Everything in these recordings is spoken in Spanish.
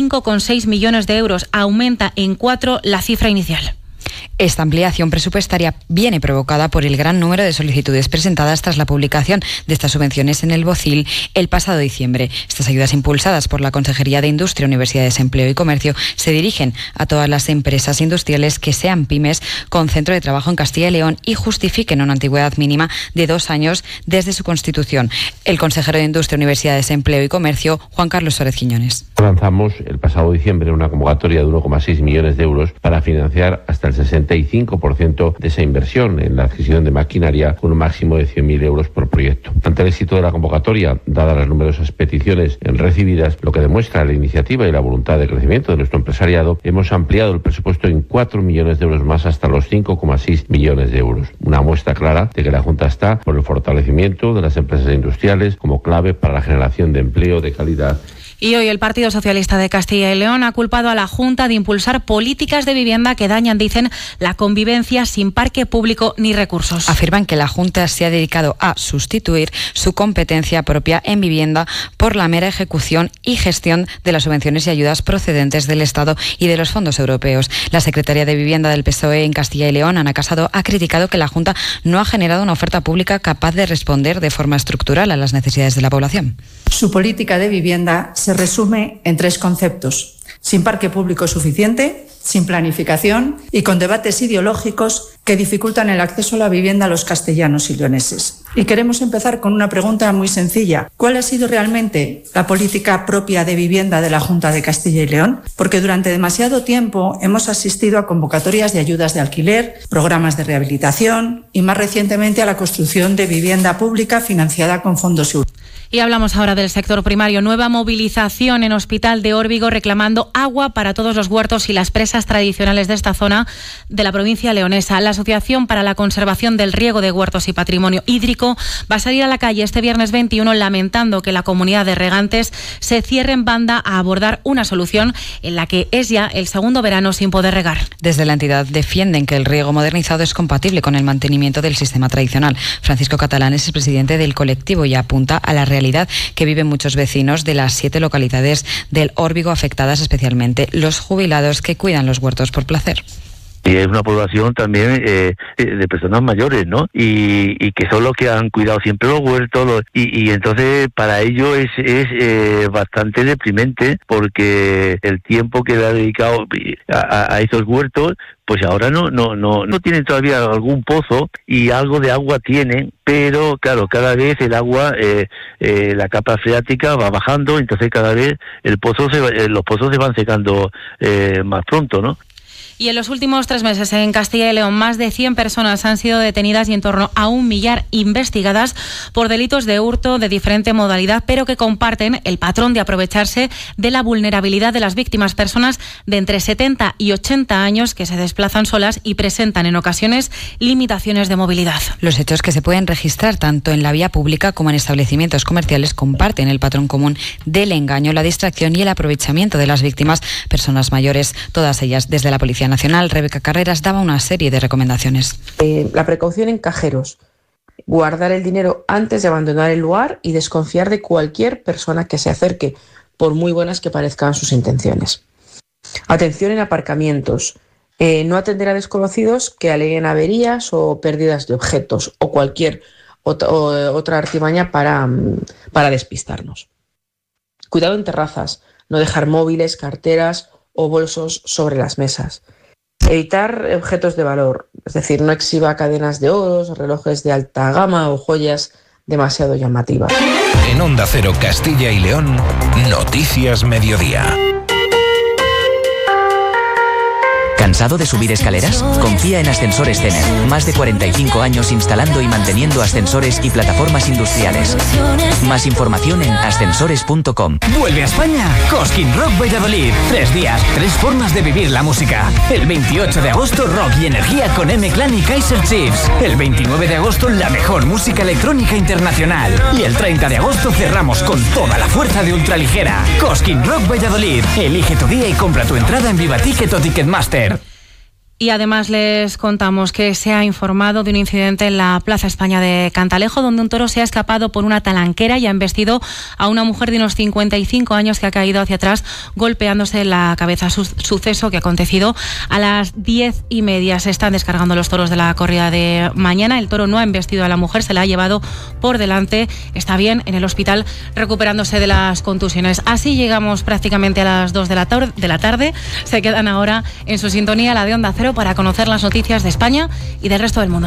5,6 millones de euros. Aumenta en 4 la cifra inicial. Esta ampliación presupuestaria viene provocada por el gran número de solicitudes presentadas tras la publicación de estas subvenciones en el BOCIL el pasado diciembre. Estas ayudas, impulsadas por la Consejería de Industria, Universidades, Empleo y Comercio, se dirigen a todas las empresas industriales que sean pymes con centro de trabajo en Castilla y León y justifiquen una antigüedad mínima de 2 años desde su constitución. El consejero de Industria, Universidades, Empleo y Comercio, Juan Carlos Suárez Quiñones. Lanzamos el pasado diciembre una convocatoria de 1,6 millones de euros para financiar hasta el 65% de esa inversión en la adquisición de maquinaria, con un máximo de 100.000 euros por proyecto. Ante el éxito de la convocatoria, dadas las numerosas peticiones recibidas, lo que demuestra la iniciativa y la voluntad de crecimiento de nuestro empresariado, hemos ampliado el presupuesto en 4 millones de euros más hasta los 5,6 millones de euros. Una muestra clara de que la Junta está por el fortalecimiento de las empresas industriales como clave para la generación de empleo de calidad. Y hoy el Partido Socialista de Castilla y León ha culpado a la Junta de impulsar políticas de vivienda que dañan, dicen, la convivencia sin parque público ni recursos. Afirman que la Junta se ha dedicado a sustituir su competencia propia en vivienda por la mera ejecución y gestión de las subvenciones y ayudas procedentes del Estado y de los fondos europeos. La secretaria de Vivienda del PSOE en Castilla y León, Ana Casado, ha criticado que la Junta no ha generado una oferta pública capaz de responder de forma estructural a las necesidades de la población. Su política de vivienda se resume en 3 conceptos: sin parque público suficiente, sin planificación y con debates ideológicos que dificultan el acceso a la vivienda a los castellanos y leoneses. Y queremos empezar con una pregunta muy sencilla: ¿cuál ha sido realmente la política propia de vivienda de la Junta de Castilla y León? Porque durante demasiado tiempo hemos asistido a convocatorias de ayudas de alquiler, programas de rehabilitación y, más recientemente, a la construcción de vivienda pública financiada con fondos europeos. Y hablamos ahora del sector primario. Nueva movilización en Hospital de Órbigo reclamando agua para todos los huertos y las presas tradicionales de esta zona de la provincia leonesa. La Asociación para la Conservación del Riego de Huertos y Patrimonio Hídrico va a salir a la calle este viernes 21 lamentando que la comunidad de regantes se cierre en banda a abordar una solución en la que es ya el segundo verano sin poder regar. Desde la entidad defienden que el riego modernizado es compatible con el mantenimiento del sistema tradicional. Francisco Catalán es el presidente del colectivo y apunta a la realidad que viven muchos vecinos de las 7 localidades del Órbigo afectadas, especialmente los jubilados que cuidan los huertos por placer. Y es una población también de personas mayores, ¿no? Y que son los que han cuidado siempre los huertos, y entonces para ellos es bastante deprimente, porque el tiempo que le ha dedicado a esos huertos, pues ahora no tienen todavía algún pozo, y algo de agua tienen, pero claro, cada vez el agua, la capa freática va bajando, entonces cada vez los pozos se van secando más pronto, ¿no? Y en los últimos 3 meses en Castilla y León, más de 100 personas han sido detenidas y en torno a 1 millar investigadas por delitos de hurto de diferente modalidad, pero que comparten el patrón de aprovecharse de la vulnerabilidad de las víctimas, personas de entre 70 y 80 años que se desplazan solas y presentan en ocasiones limitaciones de movilidad. Los hechos, que se pueden registrar tanto en la vía pública como en establecimientos comerciales, comparten el patrón común del engaño, la distracción y el aprovechamiento de las víctimas, personas mayores, todas ellas desde la Policía Nacional. Rebeca Carreras daba una serie de recomendaciones. La precaución en cajeros, guardar el dinero antes de abandonar el lugar y desconfiar de cualquier persona que se acerque, por muy buenas que parezcan sus intenciones. Atención en aparcamientos, no atender a desconocidos que aleguen averías o pérdidas de objetos o cualquier otra artimaña para despistarnos. Cuidado en terrazas, no dejar móviles, carteras o bolsos sobre las mesas. Evitar objetos de valor, es decir, no exhiba cadenas de oros, relojes de alta gama o joyas demasiado llamativas. En Onda Cero Castilla y León, Noticias Mediodía. ¿Cansado de subir escaleras? Confía en Ascensores Zener. Más de 45 años instalando y manteniendo ascensores y plataformas industriales. Más información en ascensores.com. Vuelve a España Cosquín Rock Valladolid. 3 días, 3 formas de vivir la música. El 28 de agosto, rock y energía con M-Clan y Kaiser Chiefs. El 29 de agosto, la mejor música electrónica internacional. Y el 30 de agosto cerramos con toda la fuerza de Ultraligera. Cosquín Rock Valladolid. Elige tu día y compra tu entrada en Vivaticket o Ticketmaster. Y además les contamos que se ha informado de un incidente en la Plaza España de Cantalejo, donde un toro se ha escapado por una talanquera y ha embestido a una mujer de unos 55 años que ha caído hacia atrás golpeándose la cabeza. Suceso que ha acontecido a las 10:30. Se están descargando los toros de la corrida de mañana. El toro no ha embestido a la mujer, se la ha llevado por delante. Está bien en el hospital recuperándose de las contusiones. Así llegamos prácticamente a las 2 de la tarde. Se quedan ahora en su sintonía, la de Onda Cero, para conocer las noticias de España y del resto del mundo.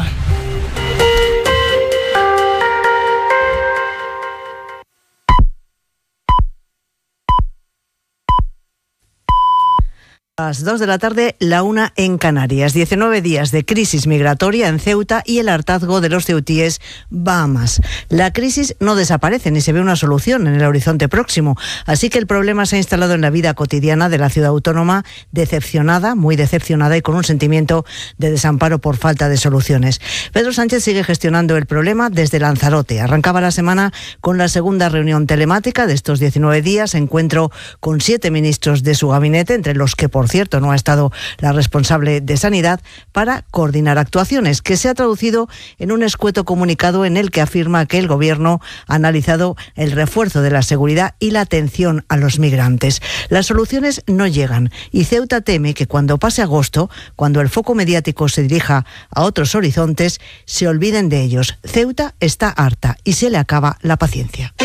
Las 2 de la tarde, la 1 en Canarias. 19 días de crisis migratoria en Ceuta y el hartazgo de los ceutíes va a más. La crisis no desaparece ni se ve una solución en el horizonte próximo. Así que el problema se ha instalado en la vida cotidiana de la ciudad autónoma, decepcionada, muy decepcionada y con un sentimiento de desamparo por falta de soluciones. Pedro Sánchez sigue gestionando el problema desde Lanzarote. Arrancaba la semana con la segunda reunión telemática de estos 19 días, encuentro con 7 ministros de su gabinete, entre los que, por cierto, no ha estado la responsable de Sanidad, para coordinar actuaciones, que se ha traducido en un escueto comunicado en el que afirma que el Gobierno ha analizado el refuerzo de la seguridad y la atención a los migrantes. Las soluciones no llegan y Ceuta teme que cuando pase agosto, cuando el foco mediático se dirija a otros horizontes, se olviden de ellos. Ceuta está harta y se le acaba la paciencia.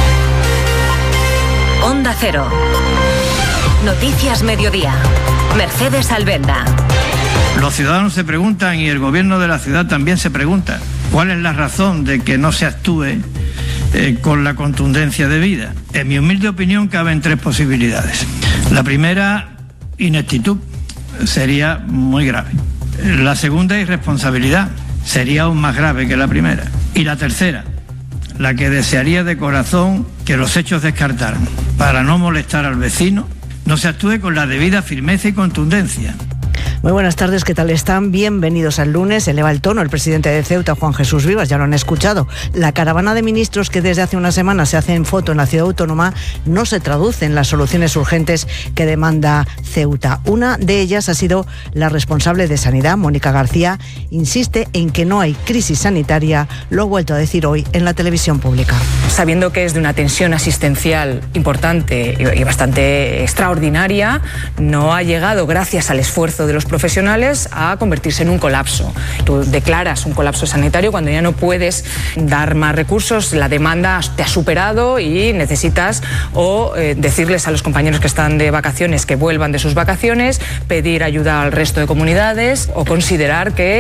Onda Cero. Noticias Mediodía. Mercedes Albenda. Los ciudadanos se preguntan y el gobierno de la ciudad también se pregunta cuál es la razón de que no se actúe con la contundencia debida. En mi humilde opinión caben 3 posibilidades. La primera, ineptitud, sería muy grave. La segunda, irresponsabilidad, sería aún más grave que la primera. Y la tercera, la que desearía de corazón que los hechos descartaran. Para no molestar al vecino, no se actúe con la debida firmeza y contundencia. Muy buenas tardes, ¿qué tal están? Bienvenidos al lunes. Eleva el tono el presidente de Ceuta, Juan Jesús Vivas, ya lo han escuchado. La caravana de ministros que desde hace una semana se hacen foto en la ciudad autónoma no se traduce en las soluciones urgentes que demanda Ceuta. Una de ellas ha sido la responsable de Sanidad, Mónica García. Insiste en que no hay crisis sanitaria, lo ha vuelto a decir hoy en la televisión pública. Sabiendo que es de una tensión asistencial importante y bastante extraordinaria, no ha llegado, gracias al esfuerzo de los profesionales, a convertirse en un colapso. Tú declaras un colapso sanitario cuando ya no puedes dar más recursos, la demanda te ha superado y necesitas decirles a los compañeros que están de vacaciones que vuelvan de sus vacaciones, pedir ayuda al resto de comunidades o considerar que